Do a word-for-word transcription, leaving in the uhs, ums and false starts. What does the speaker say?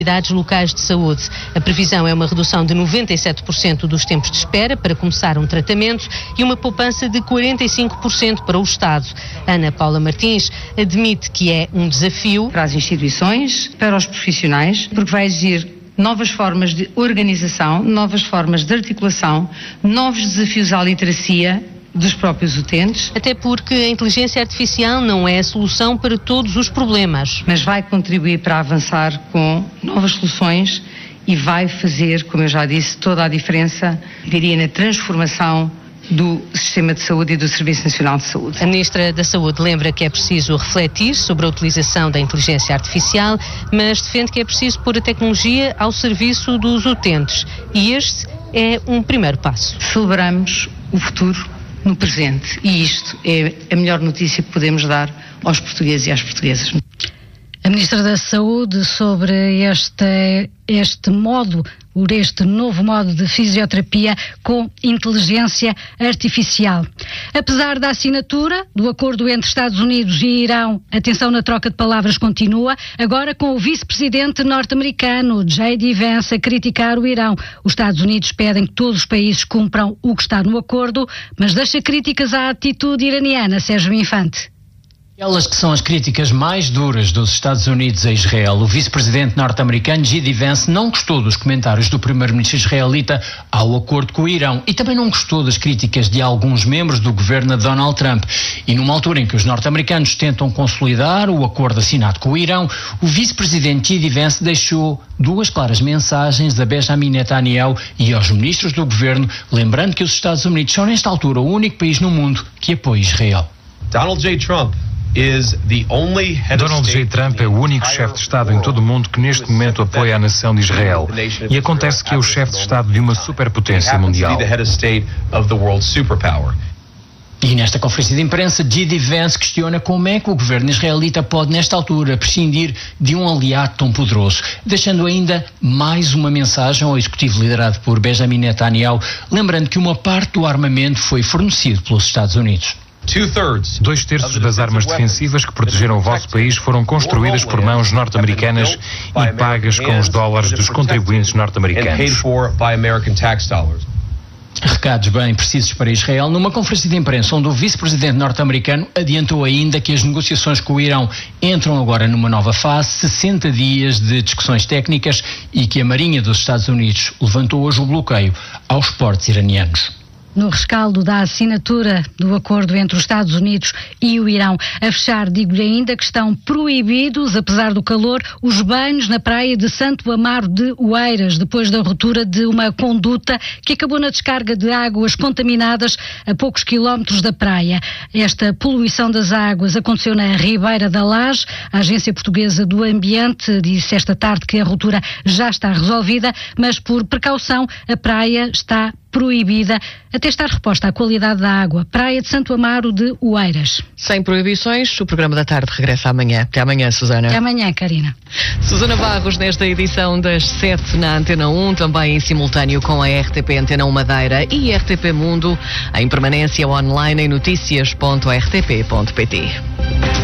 unidades locais de saúde. A previsão é uma redução de noventa e sete por cento dos tempos de espera para começar um tratamento e uma poupança de quarenta e cinco por cento para o Estado. Ana Paula Martins admite que é um desafio para as instituições, para os profissionais, porque vai exigir novas formas de organização, novas formas de articulação, novos desafios à literacia dos próprios utentes. Até porque a inteligência artificial não é a solução para todos os problemas. Mas vai contribuir para avançar com novas soluções e vai fazer, como eu já disse, toda a diferença, diria, na transformação do sistema de saúde e do Serviço Nacional de Saúde. A Ministra da Saúde lembra que é preciso refletir sobre a utilização da inteligência artificial, mas defende que é preciso pôr a tecnologia ao serviço dos utentes. E este é um primeiro passo. Celebramos o futuro no presente, e isto é a melhor notícia que podemos dar aos portugueses e às portuguesas. A Ministra da Saúde sobre este, este modo, por este novo modo de fisioterapia com inteligência artificial. Apesar da assinatura do acordo entre Estados Unidos e Irão, a tensão na troca de palavras continua, agora com o vice-presidente norte-americano J D Vance a criticar o Irão. Os Estados Unidos pedem que todos os países cumpram o que está no acordo, mas deixa críticas à atitude iraniana. Sérgio Infante. Elas que são as críticas mais duras dos Estados Unidos a Israel. O vice-presidente norte-americano J D Vance não gostou dos comentários do primeiro-ministro israelita ao acordo com o Irão e também não gostou das críticas de alguns membros do governo de Donald Trump. E numa altura em que os norte-americanos tentam consolidar o acordo assinado com o Irão, o vice-presidente J D Vance deixou duas claras mensagens a Benjamin Netanyahu e aos ministros do governo, lembrando que os Estados Unidos são nesta altura o único país no mundo que apoia Israel. Donald J. Trump Donald J. Trump é o único chefe de Estado em todo o mundo que neste momento apoia a nação de Israel. E acontece que é o chefe de Estado de uma superpotência mundial. E nesta conferência de imprensa, J D Vance questiona como é que o governo israelita pode, nesta altura, prescindir de um aliado tão poderoso, deixando ainda mais uma mensagem ao executivo liderado por Benjamin Netanyahu, lembrando que uma parte do armamento foi fornecido pelos Estados Unidos. Dois terços das armas defensivas que protegeram o vosso país foram construídas por mãos norte-americanas e pagas com os dólares dos contribuintes norte-americanos. Recados bem precisos para Israel numa conferência de imprensa onde o vice-presidente norte-americano adiantou ainda que as negociações com o Irão entram agora numa nova fase, sessenta dias de discussões técnicas, e que a Marinha dos Estados Unidos levantou hoje o bloqueio aos portos iranianos. No rescaldo da assinatura do acordo entre os Estados Unidos e o Irão. A fechar, digo-lhe ainda que estão proibidos, apesar do calor, os banhos na praia de Santo Amaro de Oeiras, depois da ruptura de uma conduta que acabou na descarga de águas contaminadas a poucos quilómetros da praia. Esta poluição das águas aconteceu na Ribeira da Laje. A Agência Portuguesa do Ambiente disse esta tarde que a ruptura já está resolvida, mas por precaução a praia está proibida até estar reposta à qualidade da água. Praia de Santo Amaro de Oeiras. Sem proibições, o programa da tarde regressa amanhã. Até amanhã, Susana. Até amanhã, Karina. Susana Barros, nesta edição das sete na Antena um, também em simultâneo com a R T P Antena um Madeira e R T P Mundo, em permanência online em notícias ponto r t p ponto p t.